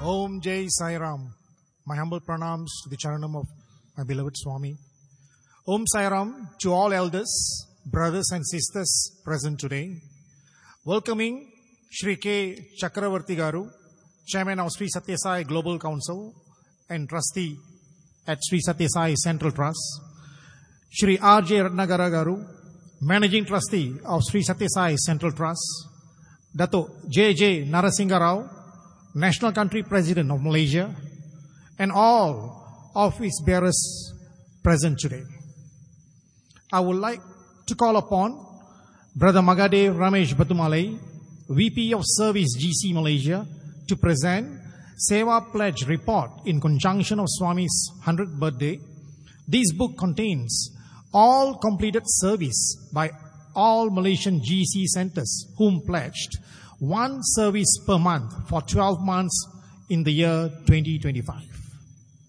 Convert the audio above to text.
Om Jai Sai Ram. My humble pranams to the charanam of my beloved Swami. Om Sai Ram to all elders, brothers and sisters present today. Welcoming Shri K. Chakravarti Garu, Chairman of Sri Satya Sai Global Council and Trustee at Sri Satya Sai Central Trust. Shri R.J. Ratnagara Garu, Managing Trustee of Sri Satya Sai Central Trust. Dato J.J. Narasingha Rao, National Country President of Malaysia, and all office bearers present today. I would like to call upon Brother Magadev Ramesh Batumalai, VP of Service GC Malaysia, to present Seva Pledge Report in conjunction of Swami's 100th birthday. This book contains all completed service by all Malaysian GC centers whom pledged one service per month for 12 months in the year 2025.